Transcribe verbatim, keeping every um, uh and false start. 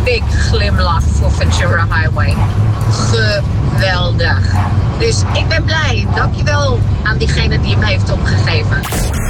big glimlach voor Ventura Highway. Geweldig. Dus ik ben blij. Dankjewel aan diegene die hem heeft opgegeven.